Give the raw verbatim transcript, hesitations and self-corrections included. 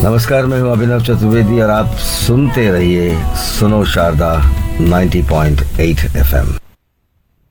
नमस्कार, मैं हूं अभिनव चतुर्वेदी और आप सुनते रहिए सुनो Sharda ninety point eight F M.